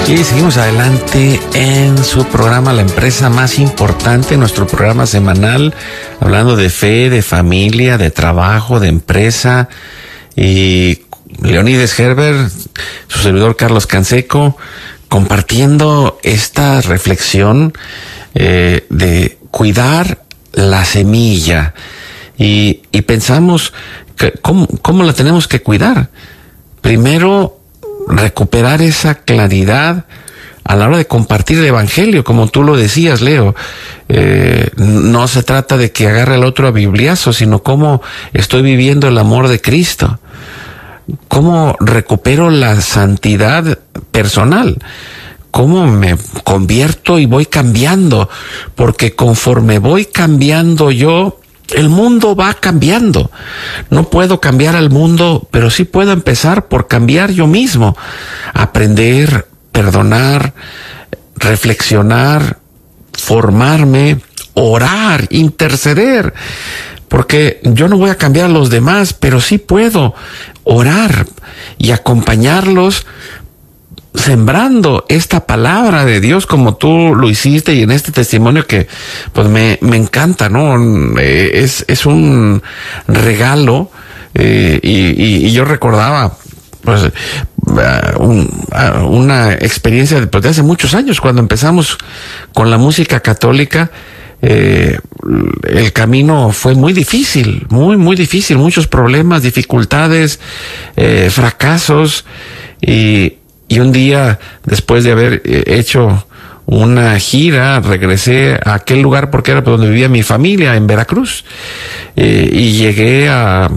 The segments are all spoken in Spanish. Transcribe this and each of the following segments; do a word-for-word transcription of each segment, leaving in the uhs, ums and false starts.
Y seguimos adelante en su programa La Empresa Más Importante, nuestro programa semanal, hablando de fe, de familia, de trabajo, de empresa. Y Leonides Herbert, su servidor Carlos Canseco, compartiendo esta reflexión eh, de cuidar la semilla. Y, y pensamos, que, ¿cómo, ¿cómo la tenemos que cuidar? Primero, recuperar esa claridad a la hora de compartir el evangelio, como tú lo decías, Leo. Eh, no se trata de que agarre al otro a bibliazo, sino cómo estoy viviendo el amor de Cristo, cómo recupero la santidad personal, cómo me convierto y voy cambiando, porque conforme voy cambiando yo, el mundo va cambiando. No puedo cambiar al mundo, pero sí puedo empezar por cambiar yo mismo. Aprender, perdonar, reflexionar, formarme, orar, interceder. Porque yo no voy a cambiar a los demás, pero sí puedo orar y acompañarlos sembrando esta palabra de Dios como tú lo hiciste, y en este testimonio que pues me, me encanta, ¿no? Eh, es, es un regalo, eh, y, y, y yo recordaba pues uh, un, uh, una experiencia de, pues, de hace muchos años, cuando empezamos con la música católica. Eh, el camino fue muy difícil, muy, muy difícil, muchos problemas, dificultades, eh, fracasos, y Y un día, después de haber hecho una gira, regresé a aquel lugar porque era donde vivía mi familia, en Veracruz. Eh, y llegué a,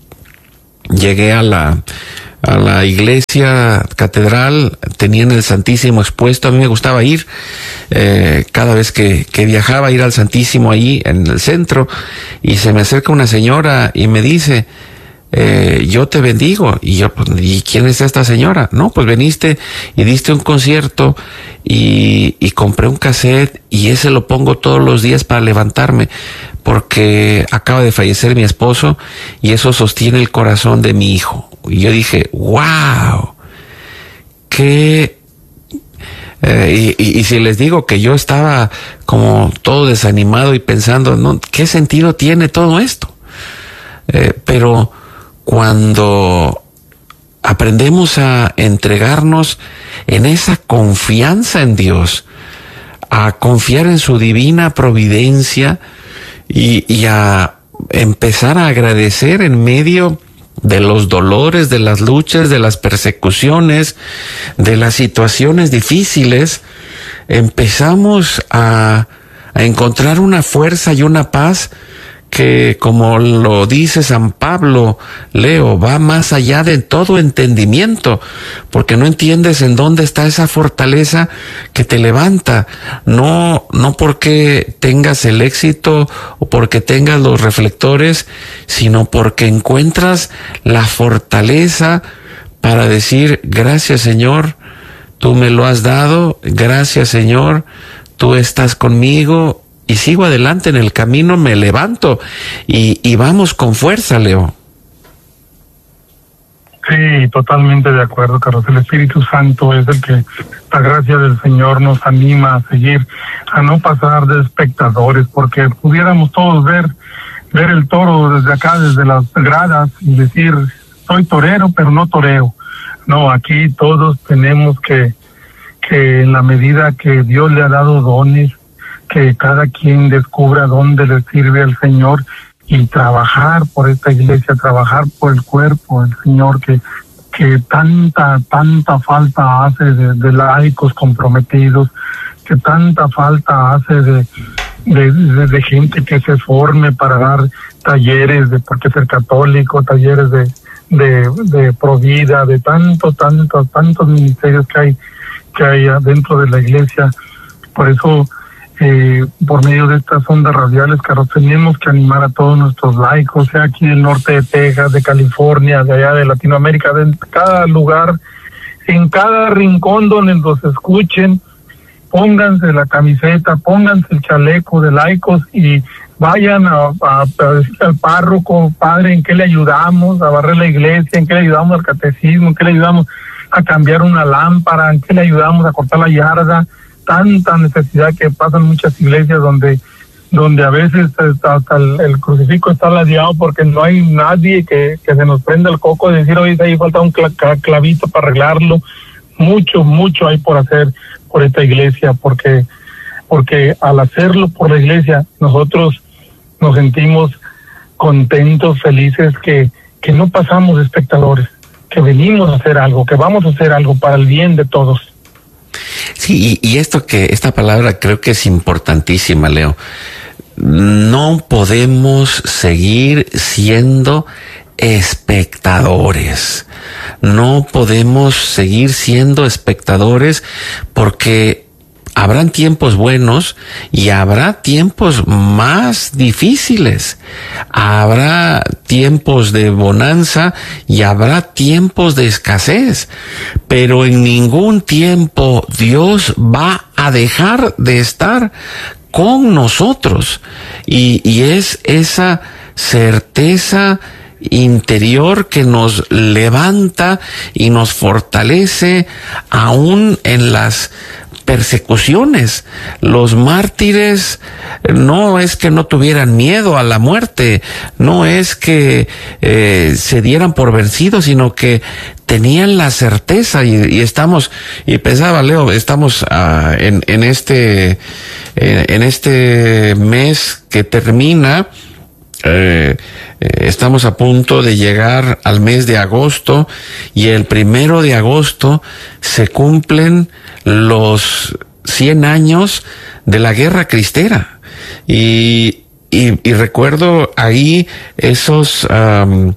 llegué a la, a la iglesia catedral, tenían el Santísimo expuesto. A mí me gustaba ir, eh, cada vez que, que viajaba, ir al Santísimo ahí en el centro, y se me acerca una señora y me dice: Eh, yo te bendigo. Y yo, pues, ¿y quién es esta señora? No, pues veniste y diste un concierto, y, y compré un cassette, y ese lo pongo todos los días para levantarme, porque acaba de fallecer mi esposo y eso sostiene el corazón de mi hijo. Y yo dije, wow, qué... Eh, y, y, y si les digo que yo estaba como todo desanimado y pensando, ¿no? ¿Qué sentido tiene todo esto? Eh, pero cuando aprendemos a entregarnos en esa confianza en Dios, a confiar en su divina providencia, y, y a empezar a agradecer en medio de los dolores, de las luchas, de las persecuciones, de las situaciones difíciles, empezamos a, a encontrar una fuerza y una paz que, como lo dice San Pablo, Leo, va más allá de todo entendimiento, porque no entiendes en dónde está esa fortaleza que te levanta, no, no porque tengas el éxito o porque tengas los reflectores, sino porque encuentras la fortaleza para decir: gracias, Señor, tú me lo has dado, gracias, Señor, tú estás conmigo. Y sigo adelante en el camino, me levanto y, y vamos con fuerza, Leo. Sí, totalmente de acuerdo, Carlos. El Espíritu Santo es el que, la gracia del Señor nos anima a seguir, a no pasar de espectadores, porque pudiéramos todos ver, ver el toro desde acá, desde las gradas, y decir: soy torero, pero no toreo. No, aquí todos tenemos que, que en la medida que Dios le ha dado dones, que cada quien descubra dónde le sirve al Señor, y trabajar por esta iglesia, trabajar por el cuerpo del Señor, que, que tanta, tanta falta hace de, de laicos comprometidos, que tanta falta hace de, de, de, de gente que se forme para dar talleres de por qué ser católico, talleres de, de, de provida, de tantos, tantos, tantos ministerios que hay, que hay dentro de la iglesia. Por eso, Eh, por medio de estas ondas radiales, Carlos, tenemos que animar a todos nuestros laicos, sea aquí del norte de Texas, de California, de allá de Latinoamérica, de cada lugar, en cada rincón donde los escuchen, pónganse la camiseta, pónganse el chaleco de laicos y vayan a, a, a decirle al párroco: padre, ¿en qué le ayudamos? A barrer la iglesia, ¿en qué le ayudamos al catecismo? ¿En qué le ayudamos? a cambiar una lámpara, en qué le ayudamos a cortar la yarda, tanta necesidad que pasa en muchas iglesias donde donde a veces hasta, hasta el, el crucifijo está ladeado porque no hay nadie que, que se nos prenda el coco de decir, oye, ahí falta un clavito para arreglarlo. Mucho, mucho hay por hacer por esta iglesia, porque porque al hacerlo por la iglesia nosotros nos sentimos contentos, felices, que, que no pasamos espectadores, que venimos a hacer algo, que vamos a hacer algo para el bien de todos. Sí, y, y esto que, esta palabra creo que es importantísima, Leo. No podemos seguir siendo espectadores. No podemos seguir siendo espectadores porque habrán tiempos buenos y habrá tiempos más difíciles. Habrá tiempos de bonanza y habrá tiempos de escasez. Pero en ningún tiempo Dios va a dejar de estar con nosotros. Y, y es esa certeza interior que nos levanta y nos fortalece aún en las persecuciones. Los mártires no es que no tuvieran miedo a la muerte, no es que eh, se dieran por vencidos, sino que tenían la certeza y, y estamos, y pensaba Leo, estamos uh, en, en este, eh, en este mes que termina. Eh, estamos a punto de llegar al mes de agosto y el primero de agosto se cumplen los cien años de la Guerra Cristera y, y, y recuerdo ahí esos um,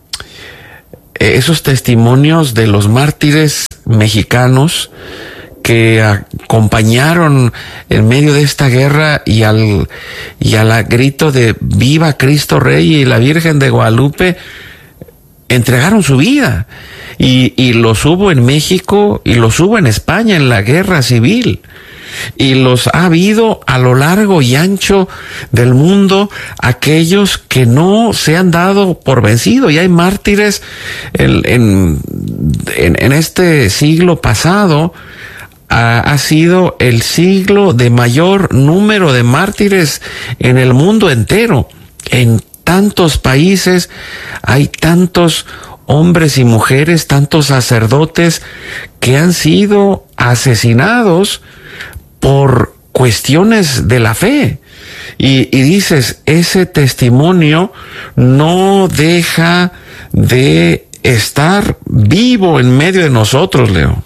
esos testimonios de los mártires mexicanos que acompañaron en medio de esta guerra y al y al grito de ¡Viva Cristo Rey! Y la Virgen de Guadalupe entregaron su vida. Y, y los hubo en México y los hubo en España en la guerra civil. Y los ha habido a lo largo y ancho del mundo aquellos que no se han dado por vencido. Y hay mártires en, en, en, en este siglo pasado. Ha, ha sido el siglo de mayor número de mártires en el mundo entero. En tantos países hay tantos hombres y mujeres, tantos sacerdotes que han sido asesinados por cuestiones de la fe. Y, y dices, ese testimonio no deja de estar vivo en medio de nosotros, Leo.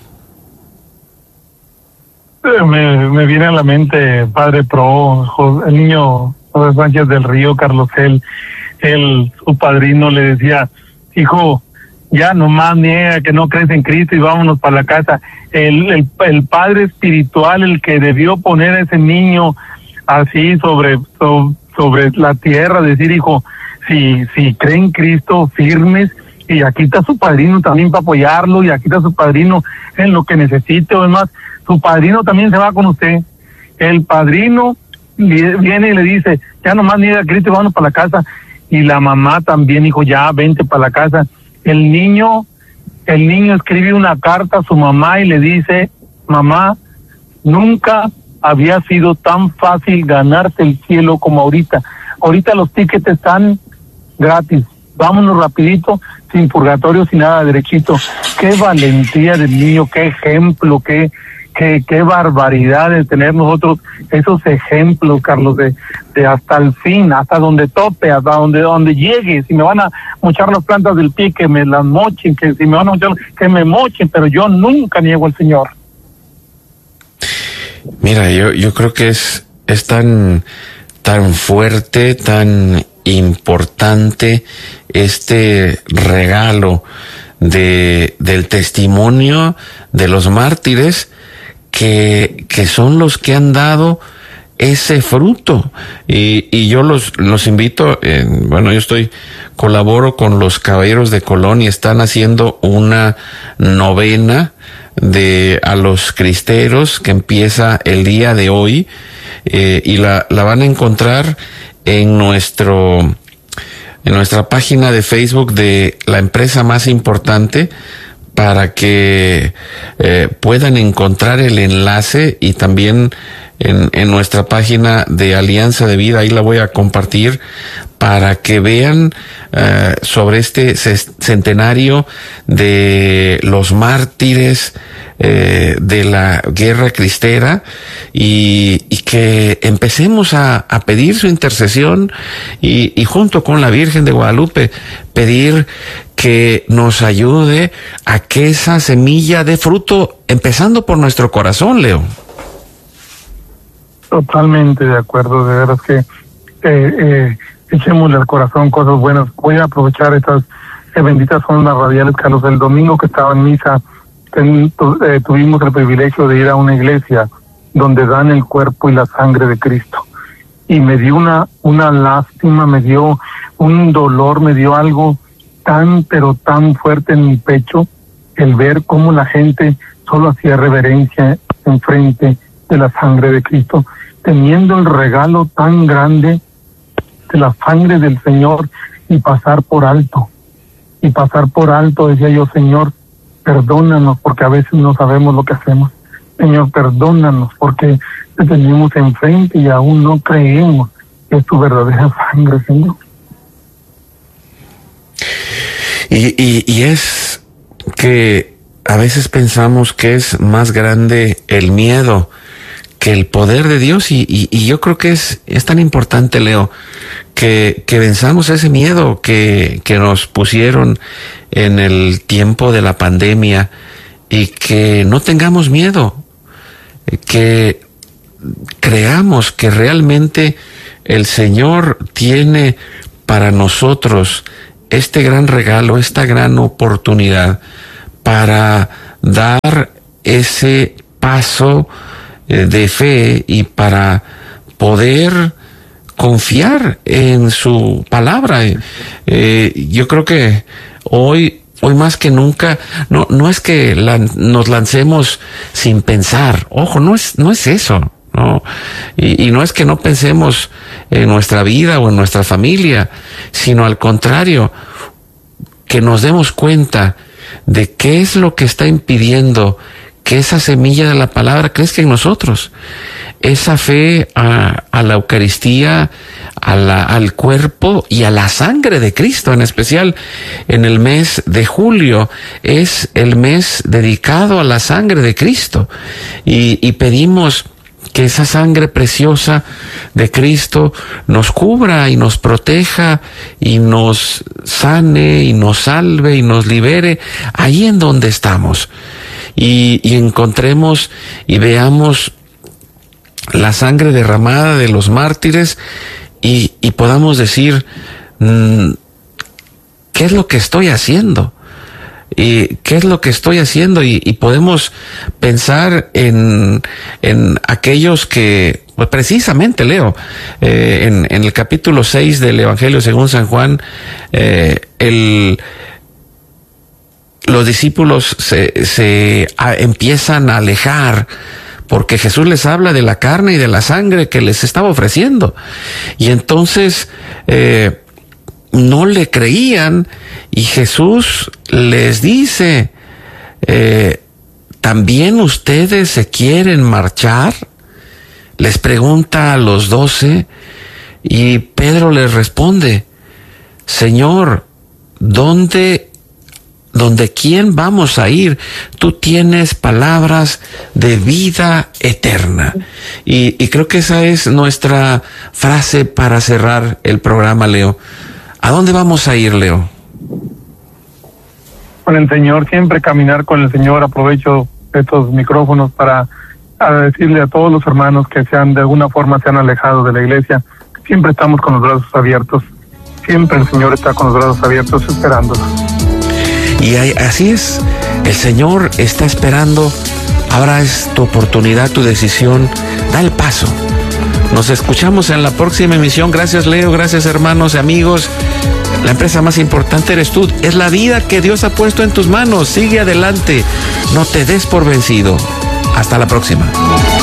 Me, me viene a la mente Padre Pro, el niño José Sánchez del Río, Carlos Gel, él, su padrino le decía, hijo, ya nomás niega que no crees en Cristo y vámonos para la casa. El, el, el padre espiritual, el que debió poner a ese niño así sobre, sobre, sobre la tierra, decir, hijo, si, si cree en Cristo, firmes, y aquí está su padrino también para apoyarlo, y aquí está su padrino en lo que necesite o demás. Su padrino también se va con usted. El padrino viene y le dice, ya nomás niega a Cristo y vámonos para la casa. Y la mamá también dijo, ya, vente para la casa. El niño, el niño escribe una carta a su mamá y le dice, mamá, nunca había sido tan fácil ganarse el cielo como ahorita. Ahorita los tickets están gratis. Vámonos rapidito, sin purgatorio, sin nada, derechito. Qué valentía del niño, qué ejemplo, qué... Qué, qué barbaridad de tener nosotros esos ejemplos, Carlos, de, de hasta el fin, hasta donde tope, hasta donde donde llegue. Si me van a mochar las plantas del pie, que me las mochen, que si me van a mochar, que me mochen, pero yo nunca niego al Señor. Mira, yo yo creo que es es tan tan fuerte, tan importante este regalo de del testimonio de los mártires, que, que son los que han dado ese fruto. Y, y yo los, los invito, en, bueno, yo estoy, colaboro con los Caballeros de Colón y están haciendo una novena de a los cristeros que empieza el día de hoy, eh, y la, la van a encontrar en nuestro, en nuestra página de Facebook de la empresa más importante para que eh, puedan encontrar el enlace, y también en, en nuestra página de Alianza de Vida, ahí la voy a compartir, para que vean uh, sobre este centenario de los mártires eh, de la guerra cristera, y, y que empecemos a, a pedir su intercesión, y, y junto con la Virgen de Guadalupe pedir que nos ayude a que esa semilla dé fruto, empezando por nuestro corazón, Leo. Totalmente de acuerdo, de veras que eh, eh, echémosle al corazón cosas buenas. Voy a aprovechar estas eh, benditas ondas radiales, Carlos. El domingo que estaba en misa, ten, tu, eh, tuvimos el privilegio de ir a una iglesia donde dan el cuerpo y la sangre de Cristo. Y me dio una, una lástima, me dio un dolor, me dio algo tan, pero tan fuerte en mi pecho, el ver cómo la gente solo hacía reverencia en frente de la sangre de Cristo, teniendo el regalo tan grande de la sangre del Señor, y pasar por alto, y pasar por alto, decía yo, Señor, perdónanos, porque a veces no sabemos lo que hacemos. Señor, perdónanos, porque te tenemos enfrente y aún no creemos que es tu verdadera sangre, Señor. Y, y, y es que a veces pensamos que es más grande el miedo que el poder de Dios, y, y, y yo creo que es, es tan importante, Leo, que, que venzamos ese miedo que, que nos pusieron en el tiempo de la pandemia, y que no tengamos miedo, que creamos que realmente el Señor tiene para nosotros este gran regalo, esta gran oportunidad para dar ese paso de fe, y para poder confiar en su palabra. Eh, yo creo que hoy, hoy más que nunca, no, no es que la, nos lancemos sin pensar. Ojo, no es, no es eso, ¿no? Y, y no es que no pensemos en nuestra vida o en nuestra familia, sino al contrario, que nos demos cuenta de qué es lo que está impidiendo que esa semilla de la palabra crezca en nosotros. Esa fe a, a la Eucaristía, a la, al cuerpo y a la sangre de Cristo, en especial en el mes de julio, es el mes dedicado a la sangre de Cristo. Y, y pedimos que esa sangre preciosa de Cristo nos cubra y nos proteja y nos sane y nos salve y nos libere ahí en donde estamos. Y, y encontremos y veamos la sangre derramada de los mártires, y, y podamos decir, mmm, ¿qué es lo que estoy haciendo? ¿Y qué es lo que estoy haciendo? Y, y podemos pensar en, en aquellos que, pues precisamente, Leo, eh, en, en el capítulo seis del Evangelio según San Juan, eh, el... los discípulos se, se a, empiezan a alejar, porque Jesús les habla de la carne y de la sangre que les estaba ofreciendo. Y entonces eh, no le creían, y Jesús les dice, eh, ¿también ustedes se quieren marchar? Les pregunta a los doce, y Pedro les responde, Señor, ¿dónde ¿Donde quién vamos a ir? Tú tienes palabras de vida eterna. Y, y creo que esa es nuestra frase para cerrar el programa, Leo. ¿A dónde vamos a ir, Leo? Con el Señor, siempre caminar con el Señor. Aprovecho estos micrófonos para a decirle a todos los hermanos que sean de alguna forma se han alejado de la iglesia. Siempre estamos con los brazos abiertos. Siempre el Señor está con los brazos abiertos esperándonos. Y hay, así es, el Señor está esperando. Ahora es tu oportunidad, tu decisión. Da el paso. Nos escuchamos en la próxima emisión. Gracias, Leo. Gracias, hermanos y amigos. La empresa más importante eres tú. Es la vida que Dios ha puesto en tus manos. Sigue adelante. No te des por vencido. Hasta la próxima.